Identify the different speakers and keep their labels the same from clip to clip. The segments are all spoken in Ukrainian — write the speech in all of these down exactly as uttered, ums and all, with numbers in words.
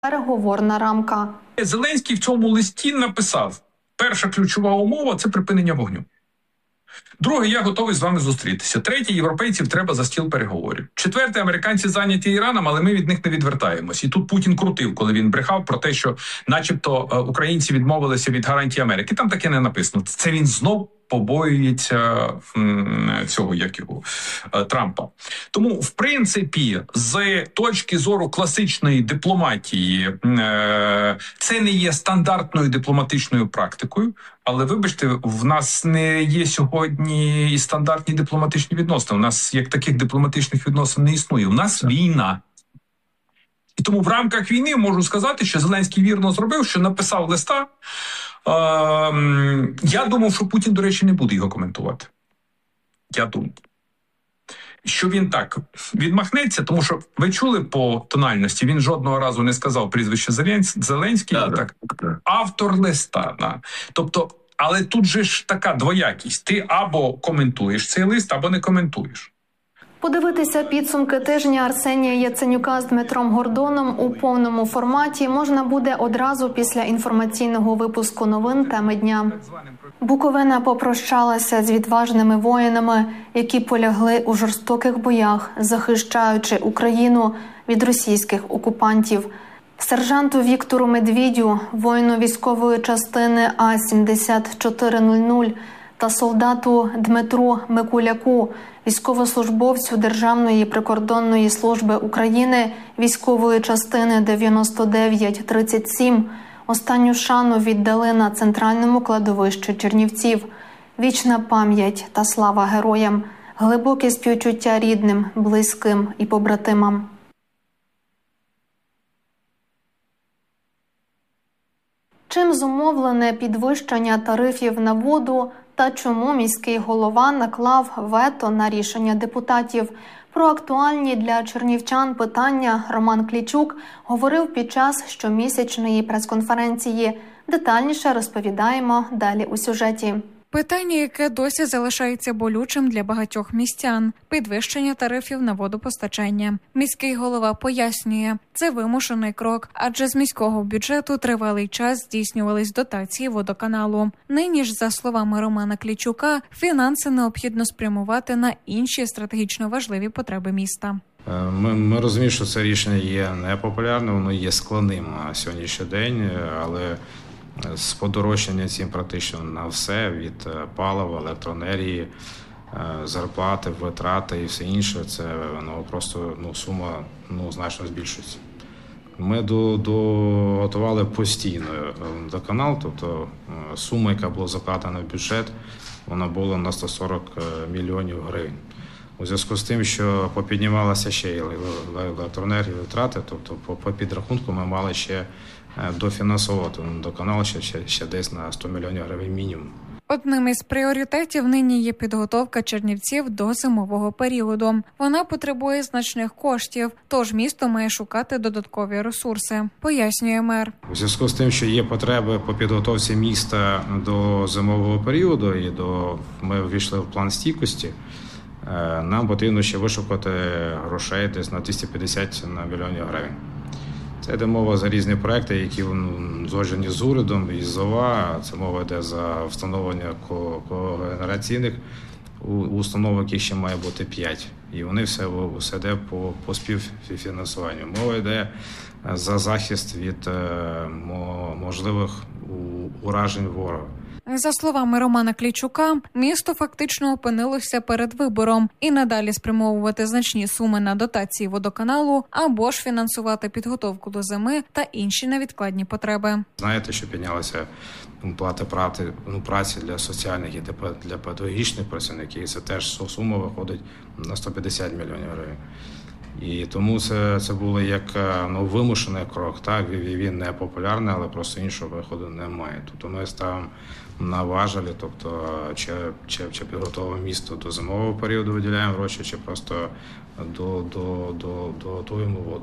Speaker 1: Переговорна рамка.
Speaker 2: Зеленський в цьому листі написав: перша ключова умова – це припинення вогню. Друге, я готовий з вами зустрітися. Третє, європейців треба за стіл переговорів. Четверте, американці зайняті Іраном, але ми від них не відвертаємось. І тут Путін крутив, коли він брехав про те, що начебто українці відмовилися від гарантій Америки. Там таке не написано. Це він знов побоюється цього, як його, Трампа. Тому, в принципі, з точки зору класичної дипломатії, це не є стандартною дипломатичною практикою, але, вибачте, в нас не є сьогодні і стандартні дипломатичні відносини. У нас як таких дипломатичних відносин не існує. У нас війна. І тому в рамках війни можу сказати, що Зеленський вірно зробив, що написав листа. Е, я думав, що Путін, до речі, не буде його коментувати. Я думав. Що він так відмахнеться, тому що ви чули по тональності, він жодного разу не сказав прізвище Зеленський,
Speaker 3: да,
Speaker 2: так,
Speaker 3: да.
Speaker 2: автор листа. Да. Тобто, але тут же ж така двоякість. Ти або коментуєш цей лист, або не коментуєш.
Speaker 1: Подивитися підсумки тижня Арсенія Яценюка з Дмитром Гордоном у повному форматі можна буде одразу після інформаційного випуску новин «Теми дня». Буковина попрощалася з відважними воїнами, які полягли у жорстоких боях, захищаючи Україну від російських окупантів. Сержанту Віктору Медвідю, воїну військової частини А сімдесят чотири нуль нуль та солдату Дмитру Микуляку, військовослужбовцю Державної прикордонної служби України, військової частини дев'яносто дев'ять тридцять сім, останню шану віддали на центральному кладовищі Чернівців. Вічна пам'ять та слава героям, глибоке співчуття рідним, близьким і побратимам. Чим зумовлене підвищення тарифів на воду та чому міський голова наклав вето на рішення депутатів? Про актуальні для чернівчан питання Роман Клічук говорив під час щомісячної прес-конференції. Детальніше розповідаємо далі у сюжеті.
Speaker 4: Питання, яке досі залишається болючим для багатьох містян – підвищення тарифів на водопостачання. Міський голова пояснює, це вимушений крок, адже з міського бюджету тривалий час здійснювались дотації водоканалу. Нині ж, за словами Романа Клічука, фінанси необхідно спрямувати на інші стратегічно важливі потреби міста.
Speaker 5: Ми, ми розуміємо, що це рішення є непопулярним, воно є складним на сьогоднішній день, але з подорожчання цін практично на все, від палива, електроенергії, зарплати, витрати і все інше, це ну, просто ну, сума ну, значно збільшується. Ми до, до, готували постійно водоканал, тобто сума, яка була закладена в бюджет, вона була на сто сорок мільйонів гривень. У зв'язку з тим, що попіднімалася ще й електроенергія, витрати, тобто по, по підрахунку ми мали ще дофінансувати водоканал ще, ще, ще десь на сто мільйонів гривень мінімум.
Speaker 4: Одним із пріоритетів нині є підготовка Чернівців до зимового періоду. Вона потребує значних коштів, тож місто має шукати додаткові ресурси, пояснює мер.
Speaker 5: У зв'язку з тим, що є потреби по підготовці міста до зимового періоду, і до ми ввійшли в план стійкості, нам потрібно ще вишукати грошей десь на двісті п'ятдесят мільйонів гривень. Це йде мова за різні проекти, які згоджені з урядом і з ОВА. Це мова йде за встановлення когенераційних установ, яких ще має бути п'ять. І вони все, все йде по, по співфінансуванню. Мова йде за захист від можливих уражень ворога.
Speaker 4: За словами Романа Клічука, місто фактично опинилося перед вибором і надалі спрямовувати значні суми на дотації водоканалу або ж фінансувати підготовку до зими та інші невідкладні потреби.
Speaker 5: Знаєте, що піднялися плати праці, ну, праці для соціальних і для педагогічних працівників, і це теж сума виходить на сто п'ятдесят мільйонів гривень. І тому це, це було як ну, вимушений крок. Так, він не популярний, але просто іншого виходу немає. Тобто ми ставимо на важелі, тобто чи, чи, чи підготовимо місто до зимового періоду, виділяємо гроші, чи просто до, до, до, до, готуємо воду.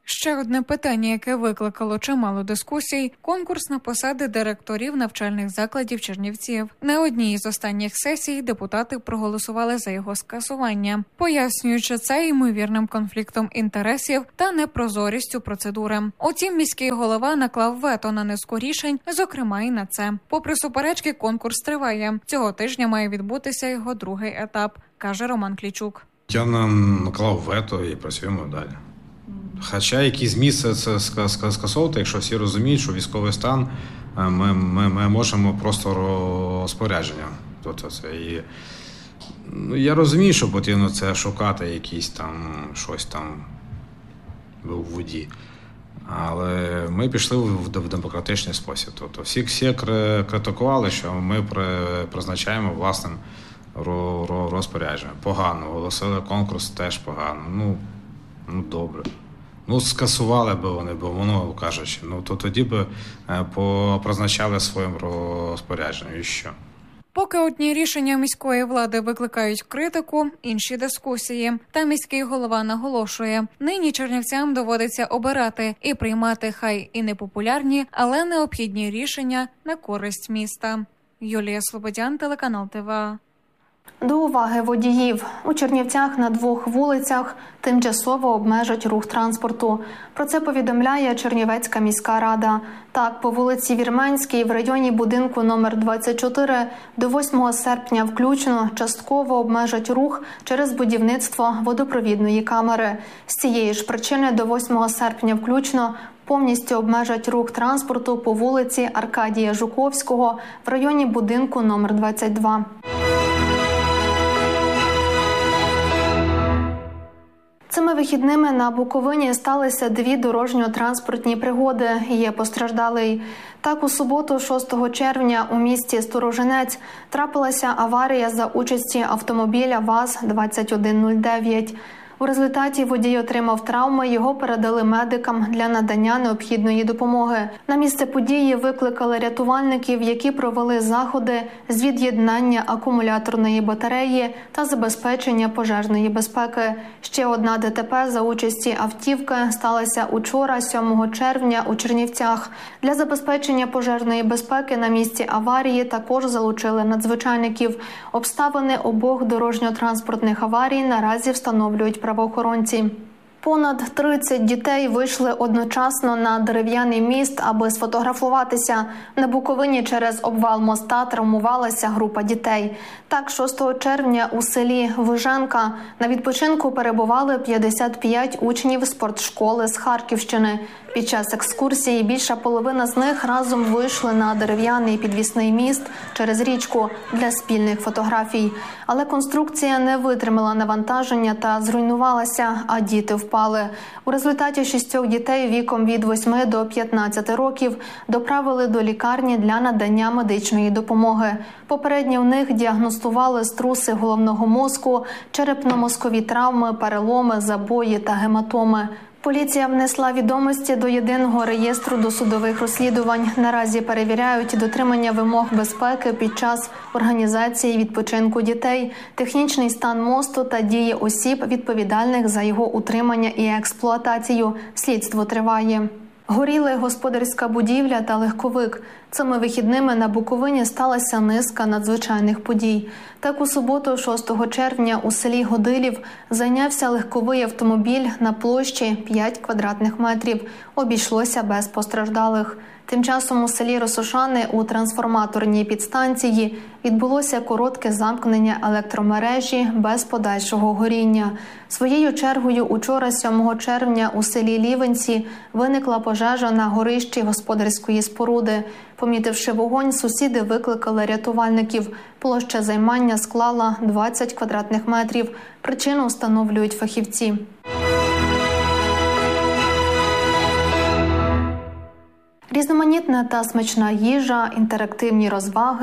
Speaker 4: Ще одне питання, яке викликало чимало дискусій – конкурс на посади директорів навчальних закладів Чернівців. На одній із останніх сесій депутати проголосували за його скасування, пояснюючи це ймовірним конфліктом інтересів та непрозорістю процедури. Утім, міський голова наклав вето на низку рішень, зокрема і на це. Попри суперечки, конкурс триває. Цього тижня має відбутися його другий етап, каже Роман Клічук.
Speaker 5: Я наклав вето і працюємо далі. Хоча якісь змі це скасовувати, якщо всі розуміють, що військовий стан, ми, ми, ми можемо просто розпорядження. Тобто це і, ну, я розумію, що потрібно це шукати якісь там, щось там в воді. Але ми пішли в демократичний спосіб. Тобто всі, всі критикували, що ми призначаємо власним розпорядженням. Погано. Оголосили конкурс, теж погано. Ну, ну добре. Ну, скасували би вони, бо воно, кажучи, ну, то тоді б призначали своїм розпорядженням. І що?
Speaker 4: Поки одні рішення міської влади викликають критику, інші – дискусії. Та міський голова наголошує, нині чернівцям доводиться обирати і приймати хай і непопулярні, але необхідні рішення на користь міста. Юлія Слободян, телеканал ТВА.
Speaker 1: До уваги водіїв. У Чернівцях на двох вулицях тимчасово обмежать рух транспорту. Про це повідомляє Чернівецька міська рада. Так, по вулиці Вірменській в районі будинку номер двадцять чотири до восьмого серпня включно частково обмежать рух через будівництво водопровідної камери. З цієї ж причини до восьмого серпня включно повністю обмежать рух транспорту по вулиці Аркадія Жуковського в районі будинку номер двадцять два. Цими вихідними на Буковині сталися дві дорожньо-транспортні пригоди. Є постраждалий. Так, у суботу, шостого червня, у місті Сторожинець трапилася аварія за участі автомобіля ВАЗ двадцять один нуль дев'ять. У результаті водій отримав травми, його передали медикам для надання необхідної допомоги. На місце події викликали рятувальників, які провели заходи з від'єднання акумуляторної батареї та забезпечення пожежної безпеки. Ще одна ДТП за участі автівки сталася учора, сьомого червня, у Чернівцях. Для забезпечення пожежної безпеки на місці аварії також залучили надзвичайників. Обставини обох дорожньо-транспортних аварій наразі встановлюють правоохоронці. Понад тридцять дітей вийшли одночасно на дерев'яний міст, аби сфотографуватися. На Буковині через обвал моста травмувалася група дітей. Так, шостого червня у селі Виженка на відпочинку перебували п'ятдесят п'ять учнів спортшколи з Харківщини. Під час екскурсії більша половина з них разом вийшли на дерев'яний підвісний міст через річку для спільних фотографій. Але конструкція не витримала навантаження та зруйнувалася, а діти впали. У результаті шістьох дітей віком від восьми до п'ятнадцяти років доправили до лікарні для надання медичної допомоги. Попередньо у них діагностували струси головного мозку, черепно-мозкові травми, переломи, забої та гематоми. Поліція внесла відомості до єдиного реєстру досудових розслідувань. Наразі перевіряють дотримання вимог безпеки під час організації відпочинку дітей, технічний стан мосту та дії осіб, відповідальних за його утримання і експлуатацію. Слідство триває. Горіли господарська будівля та легковик. Цими вихідними на Буковині сталася низка надзвичайних подій. Так, у суботу, шостого червня, у селі Годилів зайнявся легковий автомобіль на площі п'ять квадратних метрів. Обійшлося без постраждалих. Тим часом у селі Росошани у трансформаторній підстанції відбулося коротке замкнення електромережі без подальшого горіння. Своєю чергою учора, сьомого червня, у селі Лівенці виникла пожежа на горищі господарської споруди. Помітивши вогонь, сусіди викликали рятувальників. Площа займання склала двадцять квадратних метрів. Причину встановлюють фахівці. Різноманітна та смачна їжа, інтерактивні розваги,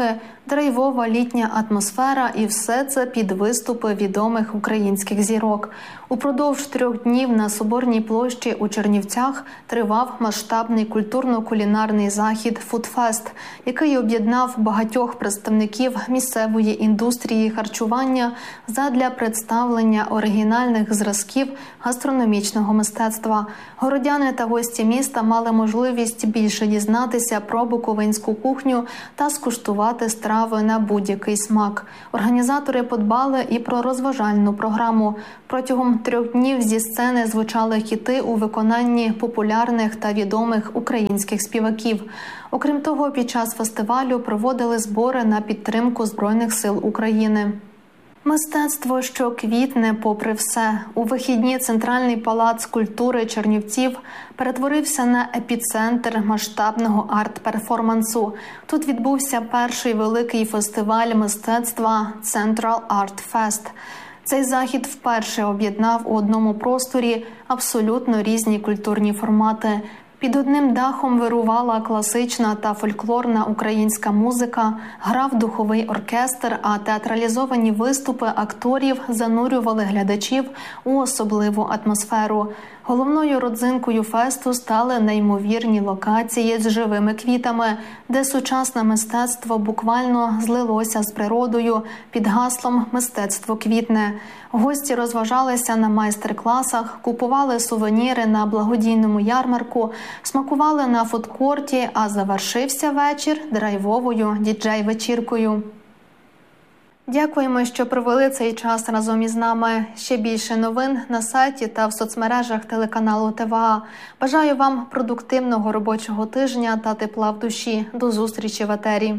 Speaker 1: драйвова літня атмосфера і все це під виступи відомих українських зірок. Упродовж трьох днів на Соборній площі у Чернівцях тривав масштабний культурно-кулінарний захід «Фудфест», який об'єднав багатьох представників місцевої індустрії харчування задля представлення оригінальних зразків гастрономічного мистецтва. Городяни та гості міста мали можливість більше дізнатися про буковинську кухню та скуштувати страви на будь-який смак. Організатори подбали і про розважальну програму. Протягом трьох днів зі сцени звучали хіти у виконанні популярних та відомих українських співаків. Окрім того, під час фестивалю проводили збори на підтримку Збройних сил України. Мистецтво, що квітне попри все. У вихідні Центральний палац культури Чернівців перетворився на епіцентр масштабного арт-перформансу. Тут відбувся перший великий фестиваль мистецтва Central Art Fest. Цей захід вперше об'єднав у одному просторі абсолютно різні культурні формати. Під одним дахом вирувала класична та фольклорна українська музика, грав духовий оркестр, а театралізовані виступи акторів занурювали глядачів у особливу атмосферу. Головною родзинкою фесту стали неймовірні локації з живими квітами, де сучасне мистецтво буквально злилося з природою під гаслом «Мистецтво квітне». Гості розважалися на майстер-класах, купували сувеніри на благодійному ярмарку, смакували на фудкорті, а завершився вечір драйвовою діджей-вечіркою. Дякуємо, що провели цей час разом із нами. Ще більше новин на сайті та в соцмережах телеканалу ТВА. Бажаю вам продуктивного робочого тижня та тепла в душі. До зустрічі в етері.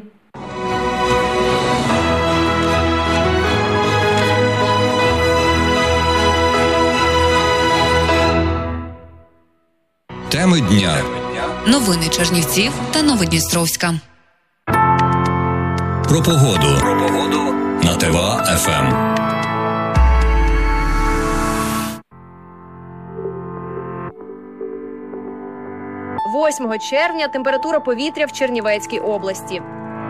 Speaker 3: Теми дня.
Speaker 6: Новини Чернівців та Новодністровська.
Speaker 3: Про погоду. Про погоду на ТВА-ФМ.
Speaker 7: восьмого червня температура повітря в Чернівецькій області.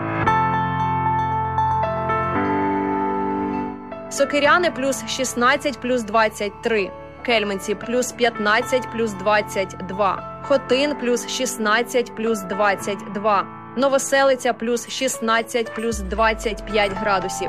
Speaker 7: Сокиряни плюс шістнадцять, плюс двадцять три. Кельменці плюс п'ятнадцять, плюс двадцять два. Хотин плюс шістнадцять, плюс двадцять два. Новоселиця плюс шістнадцять, плюс двадцять п'ять градусів.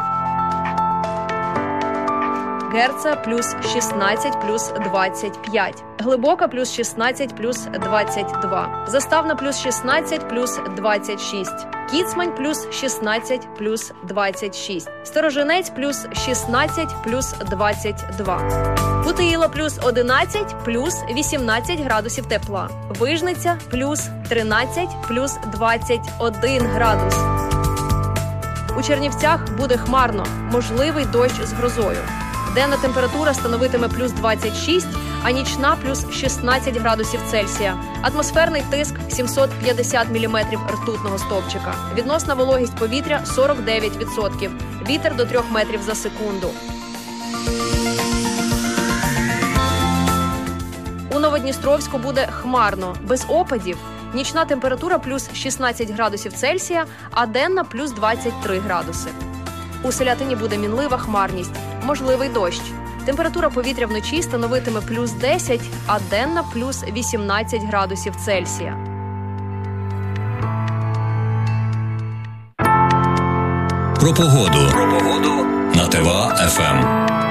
Speaker 7: Герца плюс шістнадцять, плюс двадцять п'ять. Глибока плюс шістнадцять, плюс двадцять два. Заставна плюс шістнадцять, плюс двадцять шість. Кіцмань плюс шістнадцять, плюс двадцять шість. Сторожинець плюс шістнадцять, плюс двадцять два. Путиїла плюс одинадцять, плюс вісімнадцять градусів тепла. Вижниця плюс тринадцять, плюс двадцять один градус. У Чернівцях буде хмарно, можливий дощ з грозою. Денна температура становитиме плюс двадцять шість, а нічна плюс шістнадцять градусів Цельсія. Атмосферний тиск сімсот п'ятдесят міліметрів ртутного стовпчика. Відносна вологість повітря сорок дев'ять відсотків. Вітер до трьох метрів за секунду. У Новодністровську буде хмарно, без опадів. Нічна температура плюс шістнадцять градусів Цельсія, а денна плюс двадцять три градуси. У Селятині буде мінлива хмарність, можливий дощ. Температура повітря вночі становитиме плюс десять, а денна плюс вісімнадцять градусів Цельсія.
Speaker 3: Про погоду. Про погоду на ТВА-ФМ.